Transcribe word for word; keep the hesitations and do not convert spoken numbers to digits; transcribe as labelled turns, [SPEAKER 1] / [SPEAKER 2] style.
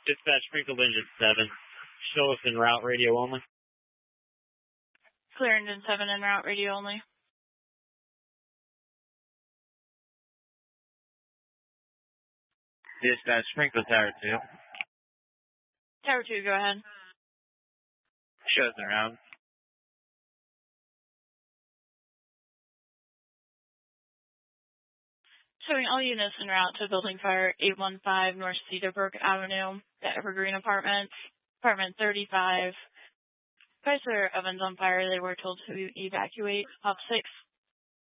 [SPEAKER 1] Dispatch sprinkled engine seven. Show us en route radio only.
[SPEAKER 2] Clear engine seven en route radio only.
[SPEAKER 1] Dispatch sprinkle tower two.
[SPEAKER 2] Tower two, go ahead.
[SPEAKER 1] Show us en route.
[SPEAKER 2] Showing all units en route to building fire eight one five North Cedarbrook Avenue, the Evergreen Apartments, apartment thirty-five. Chrysler ovens on fire. They were told to evacuate. Op six,